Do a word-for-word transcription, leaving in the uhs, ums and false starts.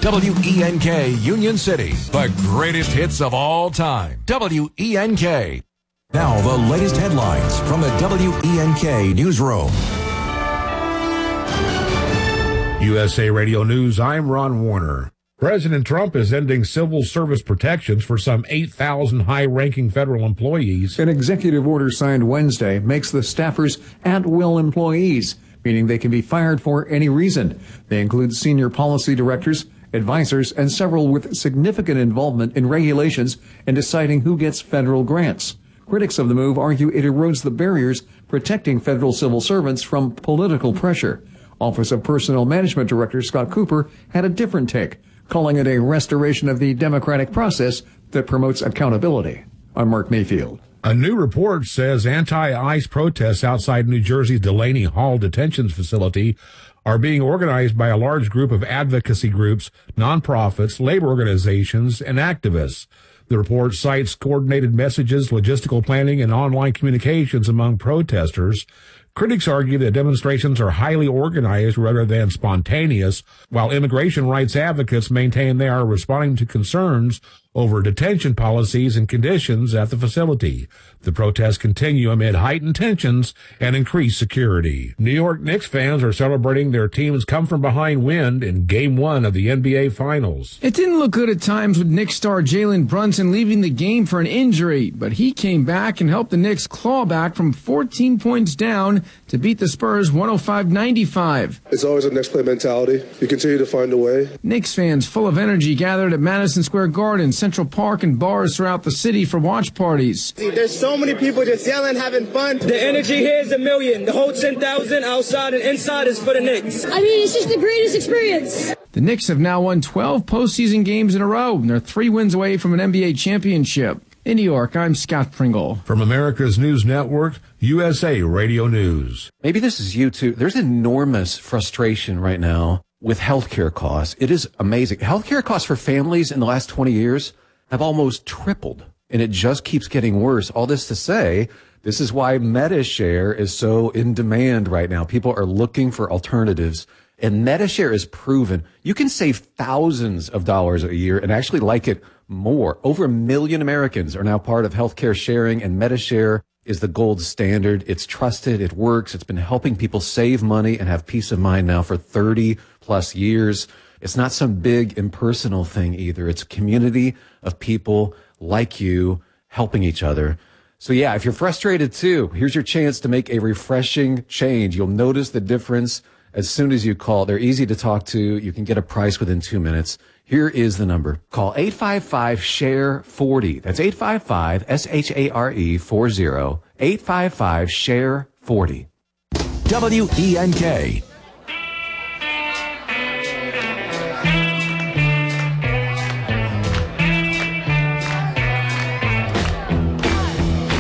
W E N K Union City, the greatest hits of all time. W E N K. Now the latest headlines from the W E N K newsroom. U S A Radio News, I'm Ron Warner. President Trump is ending civil service protections for some eight thousand high-ranking federal employees. An executive order signed Wednesday makes the staffers at-will employees, meaning they can be fired for any reason. They include senior policy directors, advisors, and several with significant involvement in regulations and deciding who gets federal grants. Critics of the move argue it erodes the barriers protecting federal civil servants from political pressure. Office of Personnel Management Director Scott Cooper had a different take, calling it a restoration of the democratic process that promotes accountability. I'm Mark Mayfield. A new report says anti-ICE protests outside New Jersey's Delaney Hall detention facility are being organized by a large group of advocacy groups, nonprofits, labor organizations, and activists. The report cites coordinated messages, logistical planning, and online communications among protesters. Critics argue that demonstrations are highly organized rather than spontaneous, while immigration rights advocates maintain they are responding to concerns over detention policies and conditions at the facility. The protests continue amid heightened tensions and increased security. New York Knicks fans are celebrating their team's come-from-behind win in Game one of the N B A Finals. It didn't look good at times with Knicks star Jalen Brunson leaving the game for an injury, but he came back and helped the Knicks claw back from fourteen points down to beat the Spurs one oh five ninety-five. It's always a next play mentality. You continue to find a way. Knicks fans full of energy gathered at Madison Square Garden, Central Park, and bars throughout the city for watch parties. There's so many people just yelling, having fun. The energy here is a million. The whole ten thousand outside and inside is for the Knicks. I mean, it's just the greatest experience. The Knicks have now won twelve postseason games in a row, and they're three wins away from an N B A championship. In New York, I'm Scott Pringle. From America's News Network, U S A Radio News. Maybe this is you too. There's enormous frustration right now with healthcare costs. It is amazing. Healthcare costs for families in the last twenty years have almost tripled, and it just keeps getting worse. All this to say, this is why MediShare is so in demand right now. People are looking for alternatives, and MediShare is proven. You can save thousands of dollars a year and actually like it more. Over a million Americans are now part of healthcare sharing, and MediShare is the gold standard. It's trusted. It works. It's been helping people save money and have peace of mind now for thirty plus years. It's not some big impersonal thing either. It's a community of people like you helping each other. So yeah, if you're frustrated too, here's your chance to make a refreshing change. You'll notice the difference as soon as you call. They're easy to talk to. You can get a price within two minutes. Here is the number. Call eight five five, share forty. That's eight five five, S H A R E forty. eight five five, share forty. W E N K,